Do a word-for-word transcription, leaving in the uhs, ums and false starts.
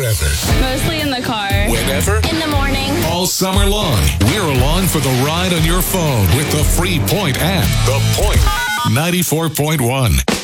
weather. Mostly in the car. Whenever. In the morning. All summer long, we're along for the ride on your phone with the free Point app. The Point ninety-four point one.